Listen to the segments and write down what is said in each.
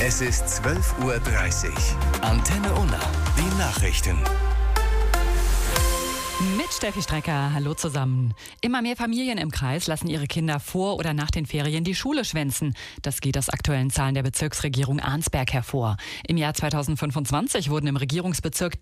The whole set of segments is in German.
Es ist 12:30 Uhr. Antenne Unna. Die Nachrichten. Mit Steffi Strecker, hallo zusammen. Immer mehr Familien im Kreis lassen ihre Kinder vor oder nach den Ferien die Schule schwänzen. Das geht aus aktuellen Zahlen der Bezirksregierung Arnsberg hervor. Im Jahr 2025 wurden im Regierungsbezirk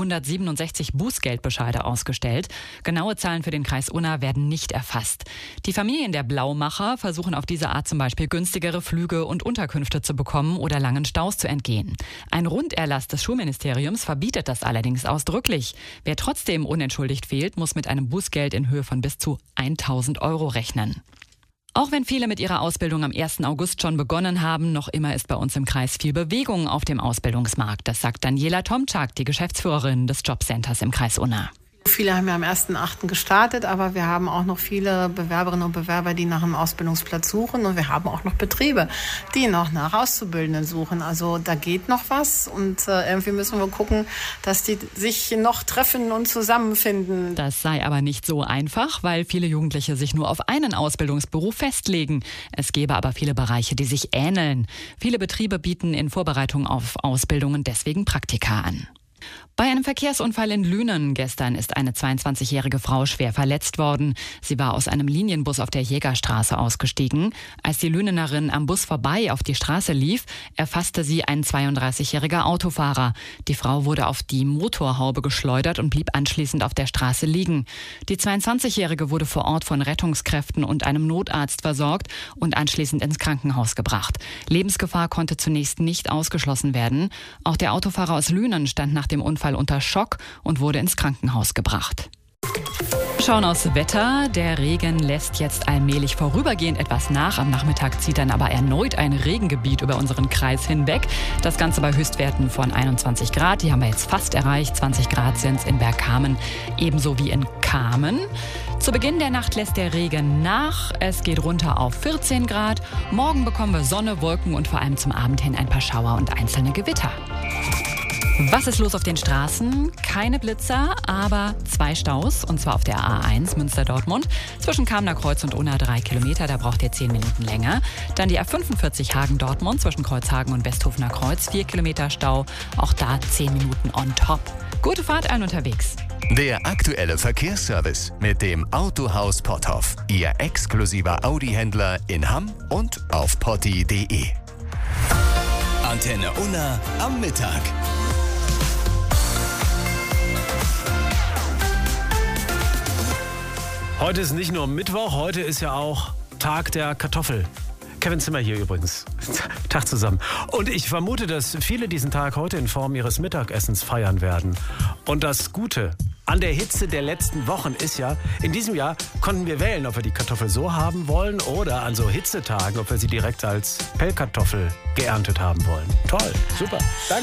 367 Bußgeldbescheide ausgestellt. Genaue Zahlen für den Kreis Unna werden nicht erfasst. Die Familien der Blaumacher versuchen auf diese Art zum Beispiel günstigere Flüge und Unterkünfte zu bekommen oder langen Staus zu entgehen. Ein Runderlass des Schulministeriums verbietet das allerdings ausdrücklich. Wer trotzdem unentschuldigt fehlt, muss mit einem Bußgeld in Höhe von bis zu 1.000 Euro rechnen. Auch wenn viele mit ihrer Ausbildung am 1. August schon begonnen haben, noch immer ist bei uns im Kreis viel Bewegung auf dem Ausbildungsmarkt. Das sagt Daniela Tomczak, die Geschäftsführerin des Jobcenters im Kreis Unna. Viele haben ja am 1.8. gestartet, aber wir haben auch noch viele Bewerberinnen und Bewerber, die nach einem Ausbildungsplatz suchen. Und wir haben auch noch Betriebe, die noch nach Auszubildenden suchen. Also da geht noch was und irgendwie müssen wir gucken, dass die sich noch treffen und zusammenfinden. Das sei aber nicht so einfach, weil viele Jugendliche sich nur auf einen Ausbildungsberuf festlegen. Es gäbe aber viele Bereiche, die sich ähneln. Viele Betriebe bieten in Vorbereitung auf Ausbildungen deswegen Praktika an. Bei einem Verkehrsunfall in Lünen gestern ist eine 22-jährige Frau schwer verletzt worden. Sie war aus einem Linienbus auf der Jägerstraße ausgestiegen. Als die Lünenerin am Bus vorbei auf die Straße lief, erfasste sie ein 32-jähriger Autofahrer. Die Frau wurde auf die Motorhaube geschleudert und blieb anschließend auf der Straße liegen. Die 22-jährige wurde vor Ort von Rettungskräften und einem Notarzt versorgt und anschließend ins Krankenhaus gebracht. Lebensgefahr konnte zunächst nicht ausgeschlossen werden. Auch der Autofahrer aus Lünen stand nach dem Unfall unter Schock und wurde ins Krankenhaus gebracht. Schauen aufs Wetter. Der Regen lässt jetzt allmählich vorübergehend etwas nach. Am Nachmittag zieht dann aber erneut ein Regengebiet über unseren Kreis hinweg. Das Ganze bei Höchstwerten von 21 Grad. Die haben wir jetzt fast erreicht. 20 Grad sind es in Bergkamen, ebenso wie in Kamen. Zu Beginn der Nacht lässt der Regen nach. Es geht runter auf 14 Grad. Morgen bekommen wir Sonne, Wolken und vor allem zum Abend hin ein paar Schauer und einzelne Gewitter. Was ist los auf den Straßen? Keine Blitzer, aber 2 Staus. Und zwar auf der A1 Münster-Dortmund. Zwischen Kamener Kreuz und Unna 3 Kilometer, da braucht ihr 10 Minuten länger. Dann die A45 Hagen-Dortmund zwischen Kreuzhagen und Westhofener Kreuz. 4 Kilometer Stau, auch da 10 Minuten on top. Gute Fahrt allen unterwegs. Der aktuelle Verkehrsservice mit dem Autohaus Potthoff. Ihr exklusiver Audi-Händler in Hamm und auf potti.de. Antenne Unna am Mittag. Heute ist nicht nur Mittwoch, heute ist ja auch Tag der Kartoffel. Kevin Zimmer hier übrigens. Tag zusammen. Und ich vermute, dass viele diesen Tag heute in Form ihres Mittagessens feiern werden. Und das Gute an der Hitze der letzten Wochen ist ja, in diesem Jahr konnten wir wählen, ob wir die Kartoffel so haben wollen oder an so Hitzetagen, ob wir sie direkt als Pellkartoffel geerntet haben wollen. Toll, super, danke.